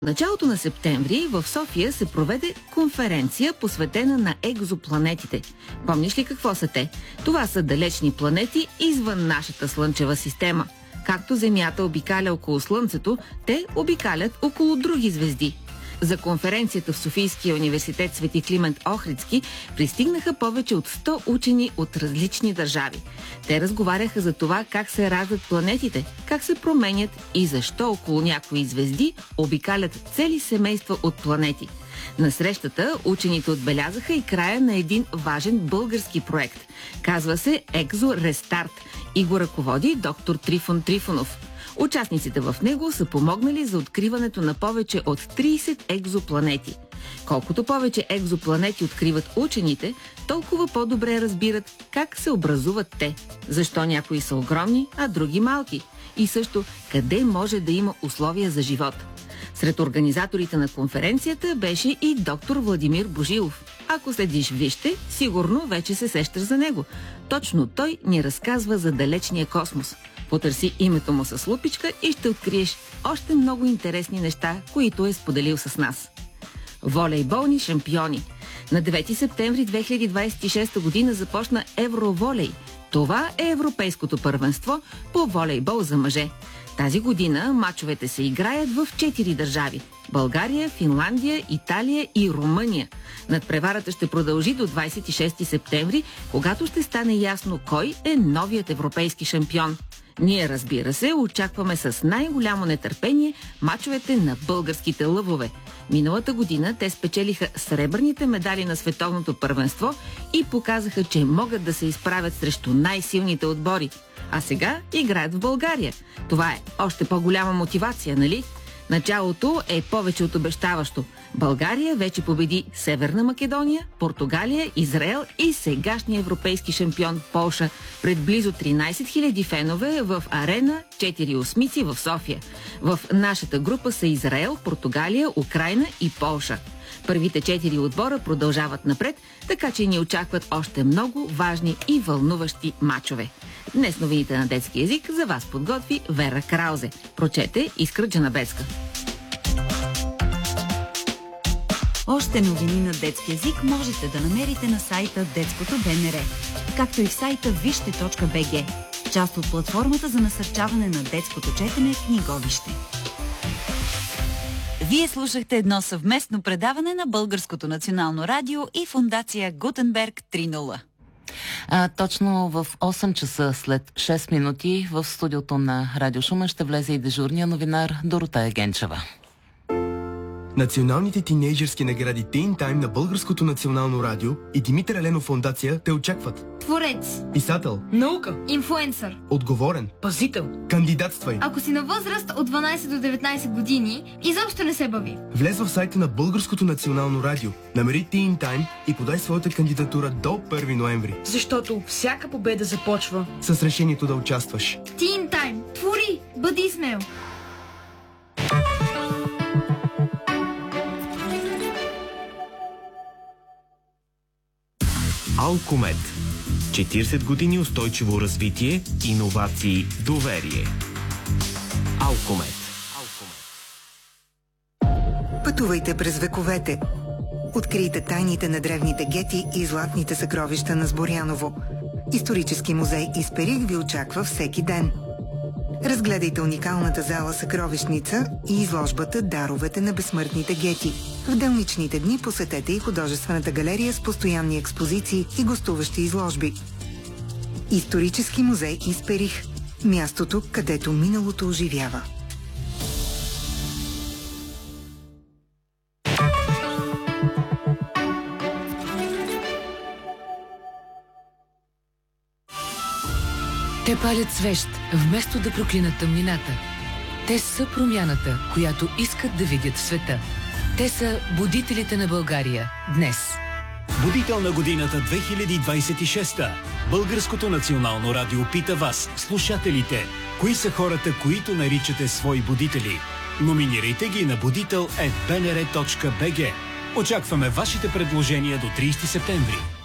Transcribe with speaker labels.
Speaker 1: В началото на септември в София се проведе конференция, посветена на екзопланетите. Помниш ли какво са те? Това са далечни планети извън нашата Слънчева система. Както Земята обикаля около Слънцето, те обикалят около други звезди. За конференцията в Софийския университет Свети Климент Охридски пристигнаха повече от 100 учени от различни държави. Те разговаряха за това как се раждат планетите, как се променят и защо около някои звезди обикалят цели семейства от планети. На срещата учените отбелязаха и края на един важен български проект. Казва се Екзо Рестарт и го ръководи доктор Трифон Трифонов. Участниците в него са помогнали за откриването на повече от 30 екзопланети. Колкото повече екзопланети откриват учените, толкова по-добре разбират как се образуват те. Защо някои са огромни, а други малки. И също къде може да има условия за живот. Сред организаторите на конференцията беше и доктор Владимир Божилов. Ако следиш Вижте, сигурно вече се сещаш за него. Точно той ни разказва за далечния космос. Потърси името му с лупичка и ще откриеш още много интересни неща, които е споделил с нас. Волейболни шампиони. На 9 септември 2026 година започна Евроволей. Това е европейското първенство по волейбол за мъже. Тази година мачовете се играят в 4 държави – България, Финландия, Италия и Румъния. Надпреварата ще продължи до 26 септември, когато ще стане ясно кой е новият европейски шампион. Ние, разбира се, очакваме с най-голямо нетърпение мачовете на българските лъвове. Миналата година те спечелиха сребърните медали на световното първенство и показаха, че могат да се изправят срещу най-силните отбори. А сега играят в България. Това е още по-голяма мотивация, нали? Началото е повече от обещаващо. България вече победи Северна Македония, Португалия, Израел и сегашния европейски шампион Полша пред близо 13 000 фенове в арена 4/8 в София. В нашата група са Израел, Португалия, Украйна и Полша. Първите 4 отбора продължават напред, така че ни очакват още много важни и вълнуващи мачове. Днес новините на детски език за вас подготви Вера Краузе. Прочете Искра Джанабецка.
Speaker 2: Още новини на детски език можете да намерите на сайта Детското БНР, както и в сайта вижте.бг, част от платформата за насърчаване на детското четене Книговище. Вие слушахте едно съвместно предаване на Българското национално радио и фондация Гутенберг 3.0.
Speaker 3: Точно в 8 часа след 6 минути в студиото на Радио Шумен ще влезе и дежурния новинар Доротея Генчева.
Speaker 4: Националните тинейджърски награди Teen Time на Българското национално радио и Димитър Еленов фондация те очакват.
Speaker 5: Творец,
Speaker 4: писател,
Speaker 5: наука, инфлуенсър,
Speaker 4: отговорен,
Speaker 5: пазител.
Speaker 4: Кандидатствай.
Speaker 5: Ако си на възраст от 12 до 19 години, изобщо не се бави.
Speaker 4: Влез в сайта на Българското национално радио, намери Teen Time и подай своята кандидатура до 1 ноември.
Speaker 6: Защото всяка победа започва
Speaker 4: с решението да участваш.
Speaker 5: Teen Time. Твори, бъди смел.
Speaker 7: Алкомет. 40 години устойчиво развитие, иновации, доверие. Алкомет.
Speaker 8: Пътувайте през вековете. Открийте тайните на древните гети и златните съкровища на Сборяново. Исторически музей Исперих ви очаква всеки ден. Разгледайте уникалната зала Съкровищница и изложбата Даровете на безсмъртните гети. В делничните дни посетете и художествената галерия с постоянни експозиции и гостуващи изложби. Исторически музей Исперих. Мястото, където миналото оживява.
Speaker 9: Те палят свещ, вместо да проклинат тъмнината. Те са промяната, която искат да видят в света. Те са будителите на България днес.
Speaker 10: Будител на годината 2026. Българското национално радио пита вас, слушателите, кои са хората, които наричате свои будители. Номинирайте ги на budител@bnr.bg. Очакваме вашите предложения до 30 септември.